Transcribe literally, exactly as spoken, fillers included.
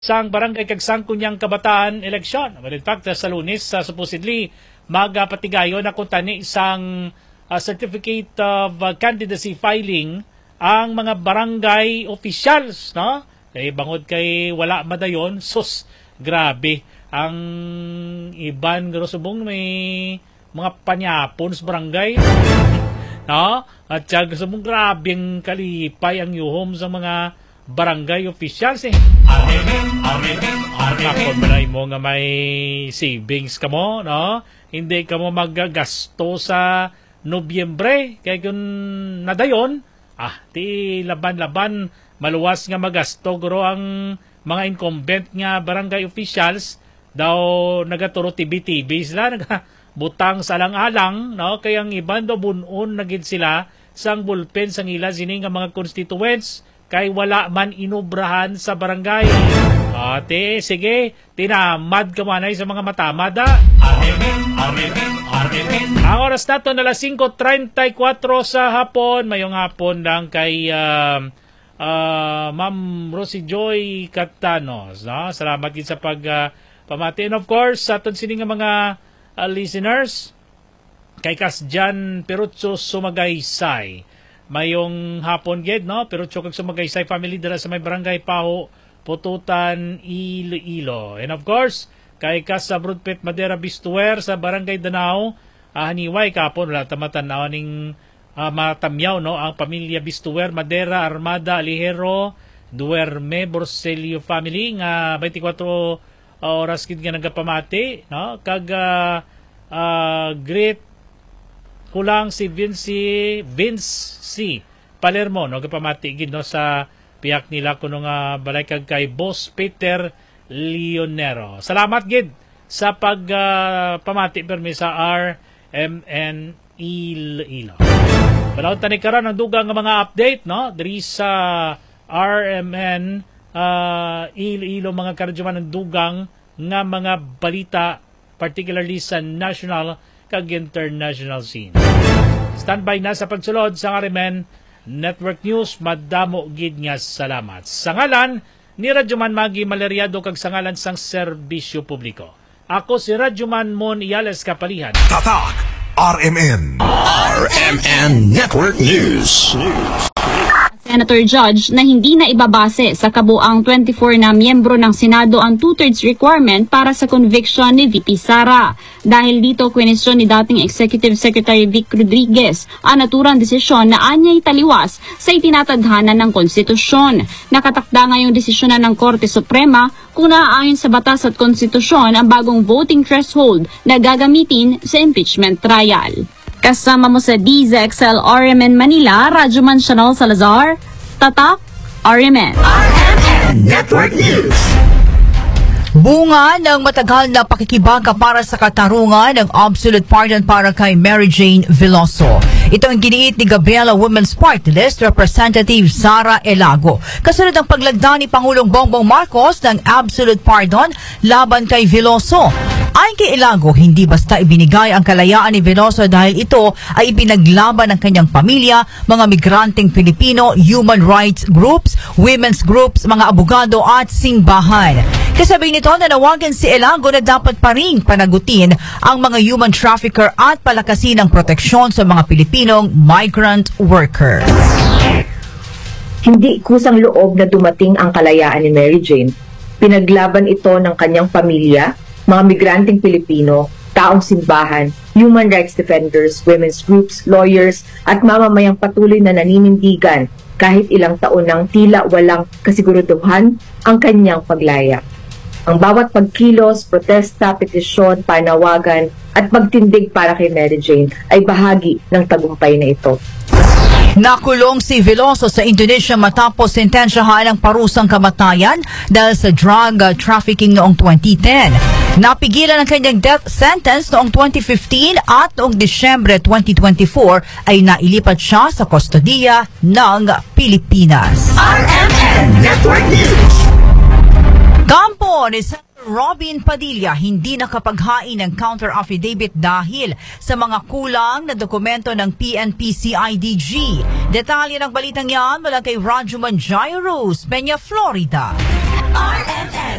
sang barangay kag sangkunyang kabataan eleksyon. Well, in fact, sa Lunes, uh, supposedly, magpatigayo na kung tani isang uh, certificate of uh, candidacy filing ang mga barangay officials, no? Kay bangod kay wala madayon, sus, grabe. Ang iban grosubong may mga panyapon sa barangay. No? At saka gusto mong grabing kalipay ang yuhom sa mga barangay officials eh. Ako malay mo nga may savings ka mo, no? Hindi ka mo magagasto sa Nobyembre. Kaya kung nadayon, ah, ti laban-laban, maluwas nga magasto guro ang mga incumbent nga barangay officials daw nagaturo tibi-tibi sila, nagbutang sa alang-alang, no? Kaya ang iban do bunon na gid sila sang bulpen sang ila sini nga mga constituents kay wala man inubrahan sa barangay. Ate, sige, tinamad ka manay sa mga matamad, ha? Ang oras nato na alas singko treinta y kuwatro sa hapon, mayong hapon lang kay uh, uh, Ma'am Rosie Joy Catanos, no? Salamat din sa pag uh, pamati. And of course, sa aton sini nga mga uh, listeners, kay Kasjan Perutso Sumagaysay, mayong hapon gid, no? Pero chokag Sumagaysay family dala sa may barangay Paho, Pututan, Iloilo. And of course, kay Kas sa Broadpet Madera Bistuer sa barangay Danao, uh, haniway kapon wala tamatan-aw ning uh, matamyaw, no? Ang pamilya Bistuer, Madera, Armada, Alihero, Duerme, Borselio family nga twenty-four uh, oras gid nga nagapamati, no? Kag uh, uh, great kulang si Vince Vince C. Palermo, no, gapamati gid no sa piyak nila kuno nga balay kag kay Boss Peter Leonero. Salamat gid sa pag uh, pamati permi sa R M N Iloilo. Balawon tani karon ang dugang nga mga update, no, diri sa R M N uh, Iloilo, mga karadyoman ng dugang nga mga balita, particularly sa national kag international scene. Standby na sa pagsulod sa R M N Network News. Madamo gid nga salamat. Sa ngalan ni Radyoman Magi Maleriado kag sa ngalan sang serbisyo publiko, ako si Radyoman Mon Iales Kapalihan. Tatak R M N R M N Network News. Senator Judge na hindi na ibabase sa kabuang twenty-four na miyembro ng Senado ang two-thirds requirement para sa conviction ni V P Sara. Dahil dito, kwenesyon ni dating Executive Secretary Vic Rodriguez ang naturang desisyon na anyay taliwas sa itinatadhana ng konstitusyon. Nakatakda ngayong desisyonan ng Korte Suprema kung naaayon sa batas at konstitusyon ang bagong voting threshold na gagamitin sa impeachment trial. Kasama mo sa D Z X L R M N Manila, Radyoman Chanel Salazar, Tatak R M N. R M N Network News. Bunga ng matagal na pakikibaka para sa katarungan ng absolute pardon para kay Mary Jane Veloso. Ito ang giniit ni Gabriela Women's Party List Representative Sara Elago. Kasunod ng paglagda ni Pangulong Bongbong Marcos ng absolute pardon laban kay Veloso. Ayon kay Elago, hindi basta ibinigay ang kalayaan ni Veloso dahil ito ay ibinaglaban ng kanyang pamilya, mga migranteng Pilipino, human rights groups, women's groups, mga abogado at simbahan. Kasabay nito, nanawagan si Elago na dapat pa rin panagutin ang mga human trafficker at palakasin ang proteksyon sa mga Pilipinong migrant worker. Hindi kusang loob na dumating ang kalayaan ni Mary Jane. Pinaglaban ito ng kanyang pamilya, mga migranteng Pilipino, taong simbahan, human rights defenders, women's groups, lawyers, at mamamayang patuloy na naninindigan kahit ilang taon nang tila walang kasiguraduhan ang kanyang paglaya. Ang bawat pagkilos, protesta, petisyon, panawagan at pagtindig para kay Mary Jane ay bahagi ng tagumpay na ito. Nakulong si Veloso sa Indonesia matapos sentensyahan ang parusang kamatayan dahil sa drug trafficking noong twenty ten. Napigilan ang kanyang death sentence noong twenty fifteen at noong Disyembre twenty twenty-four ay nailipat siya sa kustodiya ng Pilipinas. R M N Network News. Kampo ni Senator Robin Padilla hindi nakapaghain ng counter affidavit dahil sa mga kulang na dokumento ng P N P C I D G. Detalye ng balitang yan mula kay Radyoman Jairus, Peña, Florida.